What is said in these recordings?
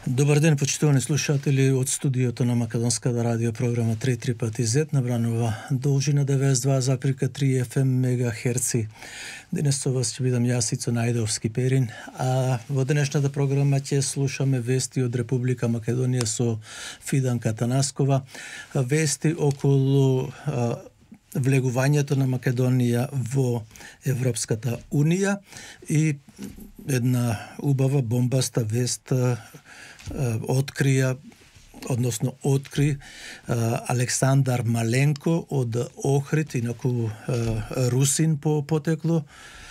Добар ден, почитувани слушатели од студиото на Македонската радио програма 3 пати Z, набранува должина 92,3 FM мегахерци. Денес со вас ќе бидам јас Ицо Најдовски Перин, а во денешната програма ќе слушаме вести од Република Македонија со Фиданка Танаскова, вести околу влегувањето на Македонија во Европската Унија и една убава бомбаста вест откри Александар Маленко од Охрид, инаку русин по потекло,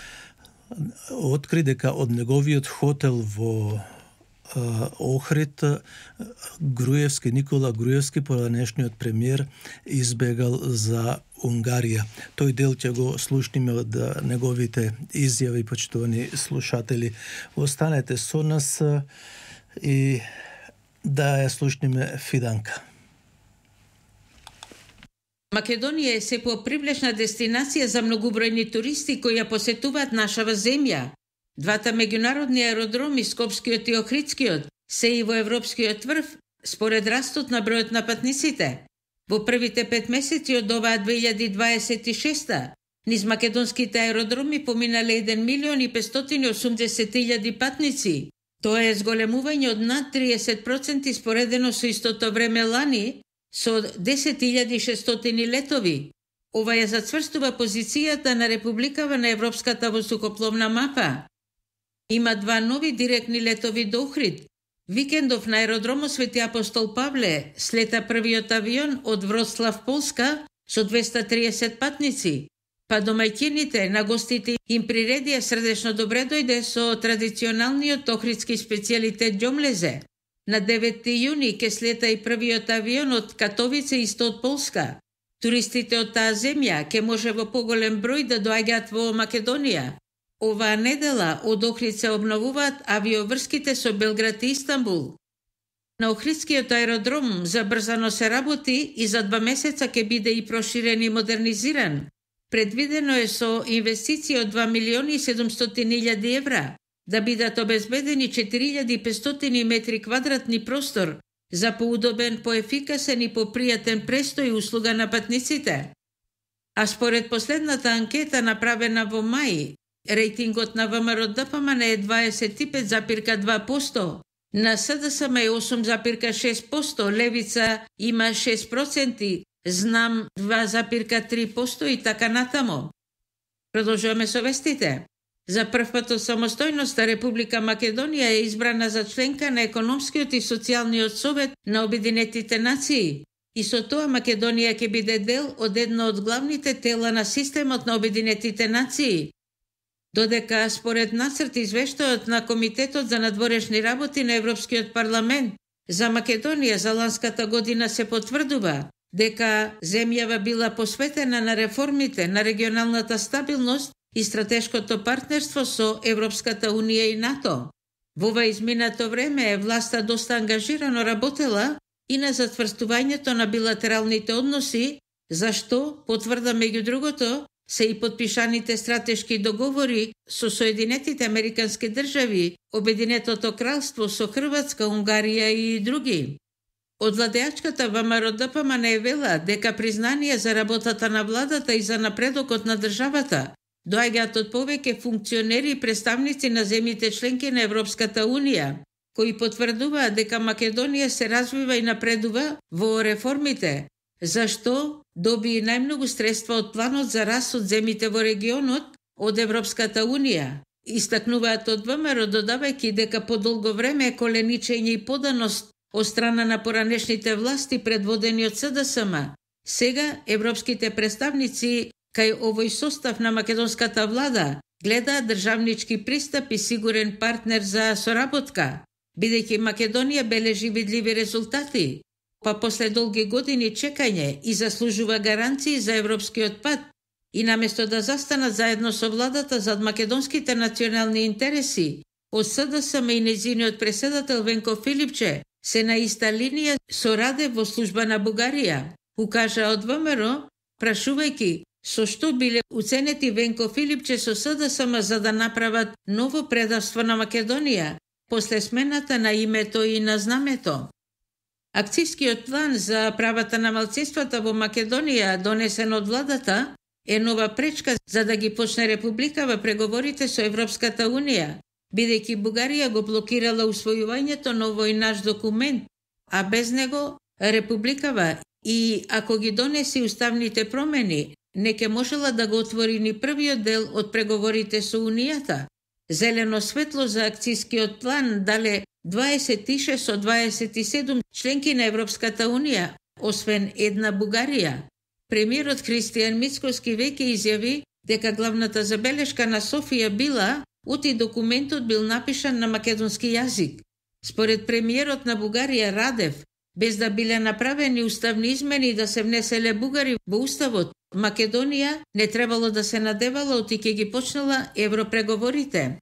откри дека од неговиот хотел во Охрид Никола Груевски, поранешниот премиер, избегал за Унгарија. Тој дел ќе го слушниме од неговите изјави, почитувани слушатели. Останете со нас и да ја слушниме Фиданка. Македонија е се попривлечна дестинација за многобројни туристи кои ја посетуваат нашава земја. Двата меѓународни аеродроми, Скопскиот и Охридскиот, се и во европскиот врв според растот на бројот на патниците. Во првите 5 месеци од оваа 2026 низ македонските аеродроми поминале 1.580.000 патници. Тоа е зголемување од над 30% споредено со истото време лани, со 10.600 летови. Ова ја зацврстува позицијата на Републикава на Европската воздухопловна мапа. Има 2 нови директни летови до Охрид. Викендов на аеродромот Свети Апостол Павле слета првиот авион од Вроцлав, Полска, со 230 патници. Па домаќините на гостите им приредија срдечно добре дојде со традиционалниот охридски специјалитет ѓомлезе. На 9 јуни ке слета и првиот авион од Катовице исто од Полска. Туристите од таа земја ке може во поголем број да доаѓаат во Македонија. Оваа недела од Охрид се обновуваат авиоврските со Белград и Истанбул. На Охридскиот аеродром забрзано се работи и за 2 месеца ке биде и проширен и модернизиран. Предвидено е со инвестиција од 2.700.000 евра да бидат обезбедени 4.500 метри квадратни простор за поудобен, поефикасен и попријатен престој и услуга на патниците. А според последната анкета направена во мај, рейтингот на ВМРО-ДПМН е 25,2%, на СДСМ е 8,6%, Левица има 6%, Знам 2,3% и така натамо. Продолжуваме со вестите. За прв пат од самостојноста Република Македонија е избрана за членка на Економскиот и социјалниот совет на Обединетите нации. И со тоа Македонија ќе биде дел од едно од главните тела на системот на Обединетите нации. Додека според нацрт извештајот на Комитетот за надворешни работи на Европскиот парламент за Македонија за ланската година се потврдува дека земјава била посветена на реформите, на регионалната стабилност и стратешкото партнерство со Европската Унија и НАТО. Во ова изминато време власта доста ангажирано работела и на затврстувањето на билатералните односи, зашто потврда меѓу другото се и подпишаните стратешки договори со Соединетите Американски држави, Обединетото кралство со Хрватска, Унгарија и други. Од владеачката ВМРО-ДПМН вела дека признание за работата на владата и за напредокот на државата доаѓаат од повеќе функционери и представници на земјите членки на Европската Унија, кои потврдуваат дека Македонија се развива и напредува во реформите, зашто доби најмногу средства од планот за раст од земјите во регионот од Европската Унија. Истакнуваат од ВМРО, додавајќи дека подолго време е коленичење и поданост од страна на поранешните власти предводени од СДСМ. Сега европските представници кај овој состав на македонската влада гледаат државнички пристап и сигурен партнер за соработка, бидејќи Македонија бележи видливи резултати, па после долги години чекање и заслужува гаранции за европскиот пат, и наместо да застанат заедно со владата зад македонските национални интереси, од СДСМ и нејзиниот преседател Венко Филипче се на иста линија со Радев во служба на Бугарија, укажа од ВМРО, прашувајќи со што биле уценети Венко Филипче со СДСМ за да направат ново предавство на Македонија, после смената на името и на знамето. Акцијскиот план за правата на малцинствата во Македонија, донесен од владата, е нова пречка за да ги почне Република во преговорите со Европската Унија, бидејќи Бугарија го блокирала усвојувањето на овој наш документ, а без него Републикава и ако ги донеси уставните промени, не ке можела да го отвори ни првиот дел од преговорите со Унијата. Зелено светло за акцијскиот план дале 26 од 27 членки на Европската Унија, освен една Бугарија. Премиерот Христијан Мицкоски веќе изјави дека главната забелешка на Софија била оти документот бил напишан на македонски јазик. Според премиерот на Бугарија Радев, без да биле направени уставни измени да се внеселе бугари во уставот, Македонија не требало да се надевала оти ќе ги почнала европреговорите.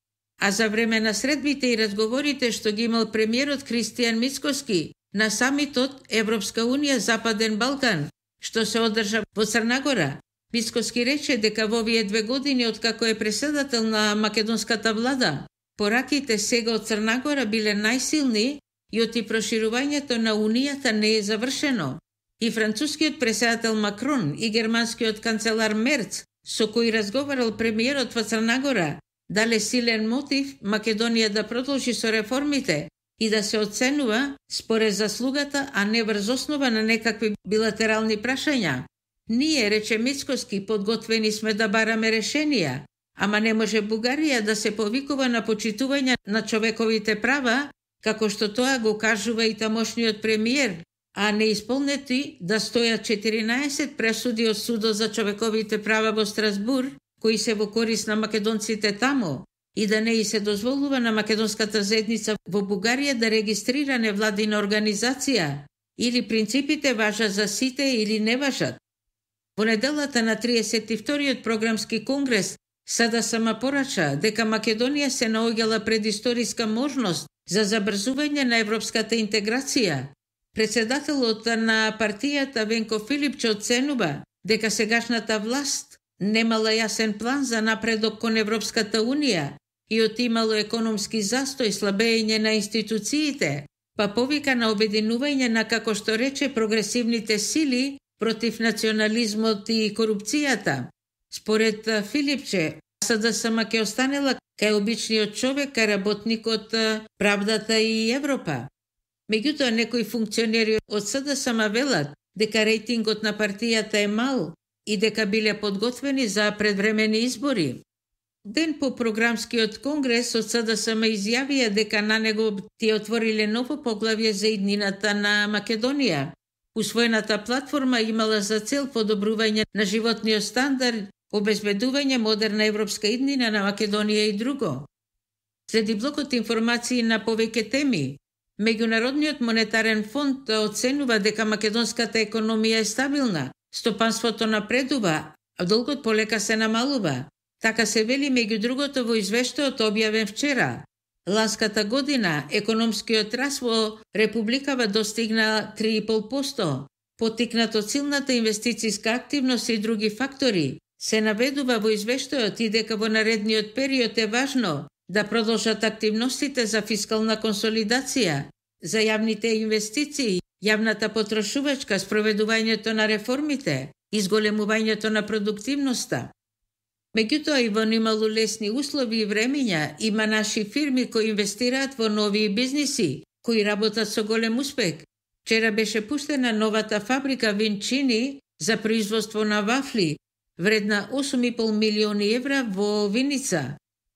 А за време на средбите и разговорите што ги имал премиерот Христијан Мицкоски на самитот Европска Унија Западен Балкан, што се одржа во Црна Гора, Мицкоски рече дека во овие 2 години откако е преседател на македонската влада, пораките сега од Црна Гора биле најсилни и оти проширувањето на Унијата не е завршено. И францускиот преседател Макрон и германскиот канцелар Мерц, со кои разговарал премиерот во Црна Гора, дале силен мотив Македонија да продолжи со реформите и да се оценува според заслугата, а не врз основа на некакви билатерални прашања. Ние, рече Мицкоски, подготвени сме да бараме решенија, ама не може Бугарија да се повикува на почитување на човековите права, како што тоа го кажува и тамошниот премиер, а не исполнети да стојат 14 пресуди од Судот за човековите права во Страсбур, кои се во корис на македонците тамо, и да не и се дозволува на македонската заедница во Бугарија да регистрира невладина организација, или принципите важат за сите или не важат. Во неделата на 32-иот програмски конгрес СДСМ порача дека Македонија се наоѓала пред историска можност за забрзување на европската интеграција. Председателот на партијата Венко Филипче оценува дека сегашната власт немала јасен план за напредок кон Европската Унија и отимало економски застој, слабење на институциите, па повика на обединување на, како што рече, прогресивните сили против национализмот и корупцијата. Според Филипче, СДСМ ќе останела кај обичниот човек, кај работникот, правдата и Европа. Меѓутоа, некои функционери од СДСМ велат дека рейтингот на партијата е мал и дека биле подготвени за предвремени избори. Ден по програмскиот конгрес од СДСМ изјавија дека на него ти отвориле ново поглавје за иднината на Македонија. Усвоената платформа имала за цел подобрување на животниот стандард, обезбедување модерна европска иднина на Македонија и друго. Следи блокот информации на повеќе теми. Меѓународниот монетарен фонд оценува дека македонската економија е стабилна, стопанството напредува, а долгот полека се намалува. Така се вели меѓу другото во извештајот објавен вчера. Ланската година економскиот раст во Републикава достигна 3,5%, поттикнат од силната инвестициска активност и други фактори. Се наведува во извештајот и дека во наредниот период е важно да продолжат активностите за фискална консолидација, за јавните инвестиции, јавната потрошувачка, спроведувањето на реформите, изголемувањето на продуктивноста. Меѓутоа и во nimalo лесни услови и времења има наши фирми кои инвестираат во нови бизниси, кои работат со голем успех. Вчера беше пуштена новата фабрика Винчини за производство на вафли, вредна 8,5 милиони евра во Виница.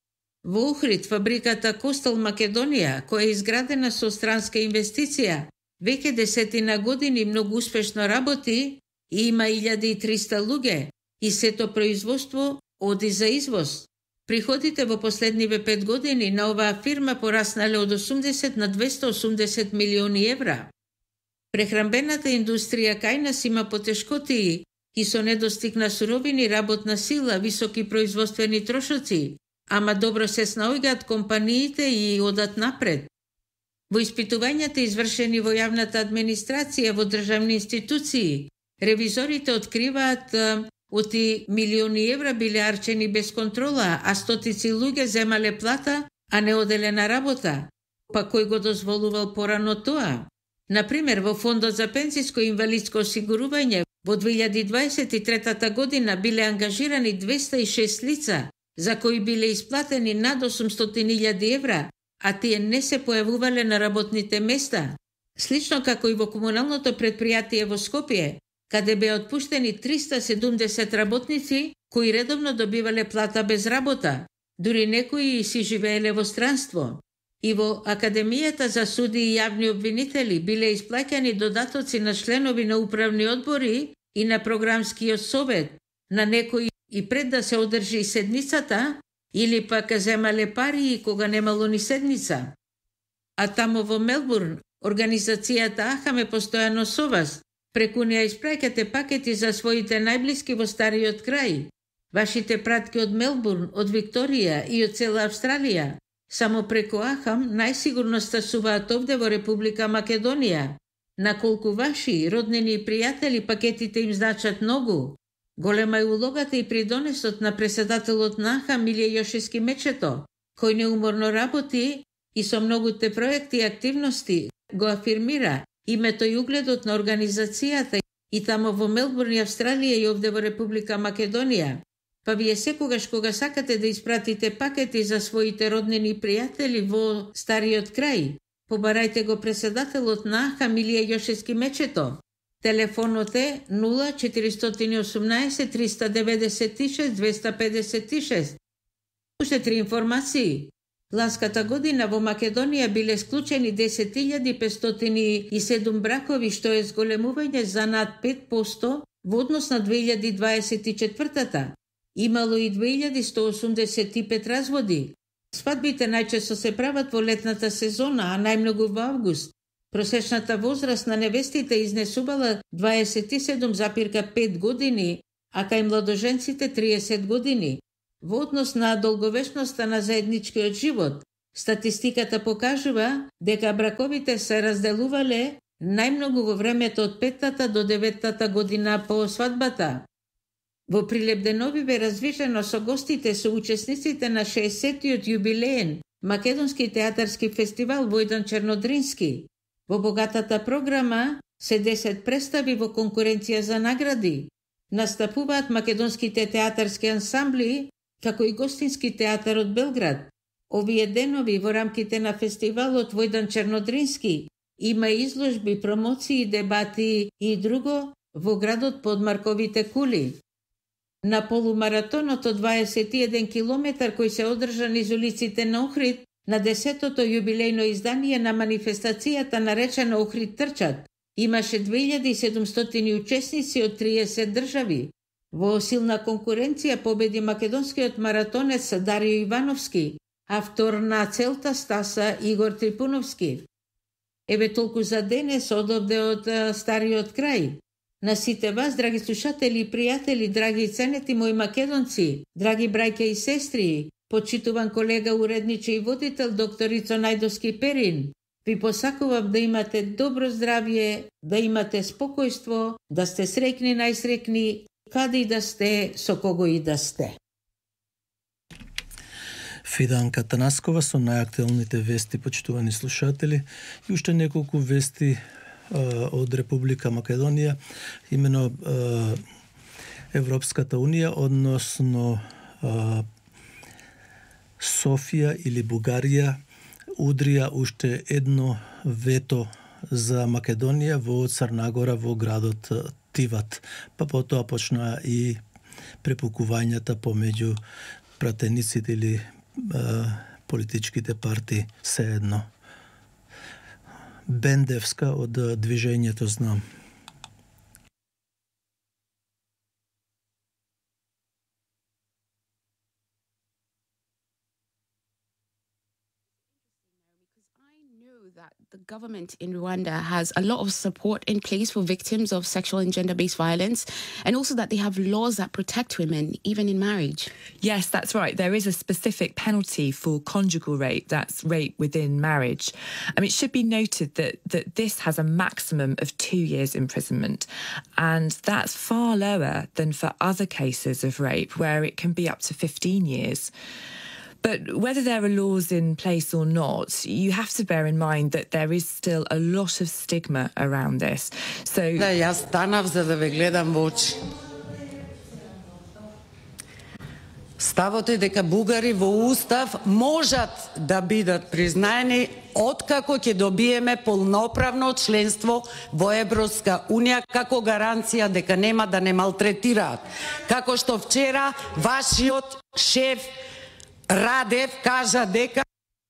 Во Охрид, фабриката Костел Македонија, која е изградена со странска инвестиција, веќе 10 години многу успешно работи и има 1300 луѓе и сето производство оди за извоз. Приходите во последниве 5 години на оваа фирма пораснале од 80 на 280 милиони евра. Прехранбената индустрија кај нас има потешкотии и со недостиг на суровини, работна сила, високи производствени трошоци, ама добро се снаоѓаат компаниите и одат напред. Во испитувањата извршени во јавната администрација во државни институции, ревизорите откриваат оти милиони евра биле арчени без контрола, а стотици луѓе земале плата, а не оделе на работа. Па кој го дозволувал порано тоа? Например, во Фондот за пензиско и инвалидско осигурување во 2023 година биле ангажирани 206 лица, за кои биле исплатени над 800.000 евра, а тие не се појавувале на работните места. Слично како и во комуналното предпријатие во Скопје, каде беа отпуштени 370 работници кои редовно добивале плата без работа, дури некои си живееле во странство. И во Академијата за суди и јавни обвинители биле исплаќани додатоци на членови на управни одбори и на програмскиот совет, на некои и пред да се одржи седницата, или пак земале пари кога немало ни седница. А тамо во Мелбурн, организацијата Ахаме постојано со вас, преку неа испраќате пакети за своите најблиски во стариот крај. Вашите пратки од Мелбурн, од Викторија и од цела Австралија, само преку Ахам најсигурно стасуваат овде во Република Македонија. Наколку ваши роднини и пријатели пакетите им значат многу. Голема е улогата и придонесот на преседателот на Ахам Илија Јошевски Мечето, кој неуморно работи и со многуте проекти и активности го афирмира името и угледот на организацијата и тамо во Мелбурн и Австралија и овде во Република Македонија. Па вие секогаш кога сакате да испратите пакети за своите роднини и пријатели во стариот крај, побарајте го преседателот на Ахам Илија Јошевски Мечето. Телефонот е 0418 396 256. Уште 3 информации. Ланската година во Македонија биле склучени 10.507 бракови, што е зголемување за над 5% во однос на 2024-та. Имало и 2185 разводи. Свадбите најчесто се прават во летната сезона, а најмногу во август. Просечната возраст на невестите изнесувала 27,5 години, а кај младоженците 30 години. Во однос на долговечноста на заедничкиот живот, статистиката покажува дека браковите се разделувале најмногу во времето од 5-та до 9-та година по свадбата. Во Прилеп денови бе развижено со гостите со учесниците на 60-тиот јубилеен Македонски театарски фестивал Војдан Чернодрински. Во богатата програма се 10 представи во конкуренција за награди. Настапуваат македонските театарски ансамбли, како и гостински театар од Белград. Овие денови во рамките на фестивалот Војдан Чернодрински има изложби, промоции, дебати и друго во градот под Марковите кули. На полумаратонот од 21 километар кој се одржа низ улиците на Охрид, на 10-тото јубилејно издание на манифестацијата наречена Охрид трчат, имаше 2700 учесници од 30 држави. Во силна конкуренција победи македонскиот маратонец Дарио Ивановски, автор на целта стаса Игор Трипуновски. Еве толку за денес одовде од стариот крај. На сите вас, драги слушатели и пријатели, драги ценети мои македонци, драги браќа и сестри, почитуван колега, уредниче и водител докторицо Најдовски Перин, ви посакувам да имате добро здравје, да имате спокојство, да сте среќни, најсреќни, каде и да сте, со кого и да сте. Фиданка Танаскова со најактуелните вести, почитувани слушатели, и уште неколку вести од Република Македонија, имено Европската Унија, односно Софија или Бугарија удрија уште едно вето за Македонија во Црна Гора во градот Тиват. Па потоа почнаа и препукувањата помеѓу пратениците или политичките партии сеедно. Бендевска од движењето Знам. The government in Rwanda has a lot of support in place for victims of sexual and gender-based violence, and also that they have laws that protect women, even in marriage. Yes, that's right. There is a specific penalty for conjugal rape, that's rape within marriage. It should be noted that this has a maximum of 2 years imprisonment, and that's far lower than for other cases of rape, where it can be up to 15 years. But whether there are laws in place or not, you have to bear in mind that there is still a lot of stigma around this. So Јас станав за да ве гледам во очи. Ставот е дека бугари во устав можат да бидат признаени откако ќе добиеме полноправно членство во Европска Унија како гаранција дека нема да не малтретираат. Како што вчера вашиот шеф Радев кажа дека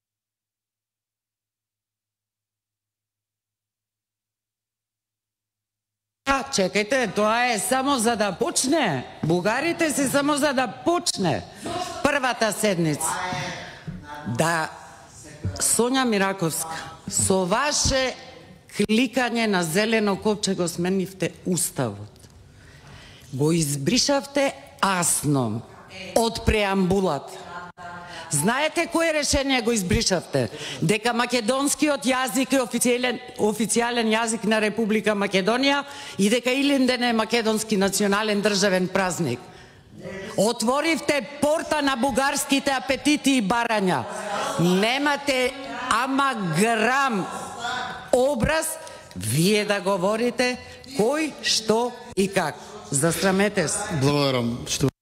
чекајте, тоа е само за да почне. Бугарите се само за да почне првата седница. Да, Сонја Мираковска, со ваше кликање на зелено копче го сменивте уставот. Го избришавте асно од преамбулата. Знаете кое решение го избришавте? Дека македонскиот јазик е официјален јазик на Република Македонија и дека Илинден е македонски национален државен празник. Отворивте порта на бугарските апетити и барања. Немате ама грам образ вие да говорите кој, што и как. Засрамете се. Благодарам.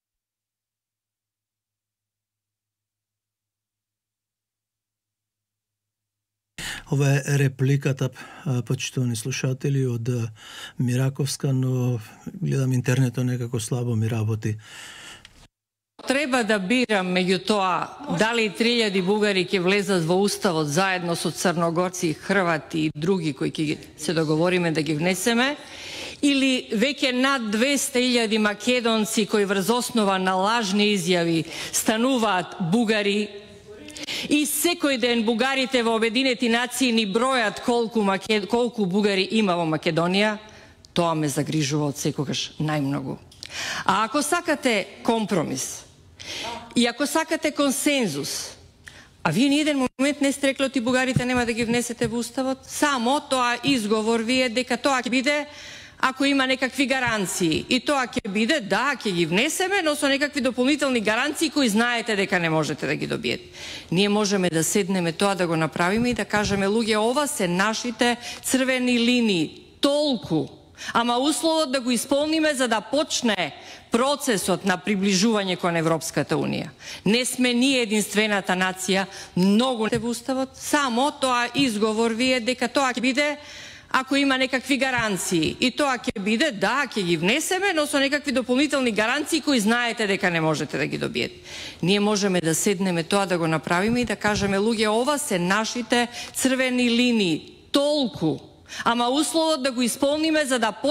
Ова е репликата, почитувани слушатели, од Мираковска, но гледам интернетот некако слабо ми работи. Треба да бирам меѓу тоа дали 3000 бугари ќе влезат во уставот заедно со црногорци, хрвати и други кои ќе се договориме да ги внесеме, или веќе над 200.000 македонци кои врз основа на лажни изјави стануваат бугари. И секој ден бугарите во Обединети нации ни бројат колку бугари има во Македонија, тоа ме загрижува од секогаш најмногу. А ако сакате компромис и ако сакате консензус, а вие ни еден момент не сте рекли оти бугарите нема да ги внесете во уставот, само тоа изговор вие дека тоа ќе биде ако има некакви гаранции. И тоа ќе биде, да, ќе ги внесеме, но со некакви дополнителни гаранции кои знаете дека не можете да ги добиете. Ние можеме да седнеме тоа да го направиме и да кажеме, луѓе, ова се нашите црвени линии. Толку. Ама условот да го исполниме за да почне процесот на приближување кон Европската Унија. Не сме ние единствената нација, многу во уставот, само тоа изговор вие дека тоа ќе биде ако има некакви гаранции. И тоа ќе биде, да, ќе ги внесеме, но со некакви дополнителни гаранции кои знаете дека не можете да ги добиете. Ние можеме да седнеме тоа да го направиме и да кажеме, луѓе, ова се нашите црвени линии. Толку. Ама условот да го исполниме за да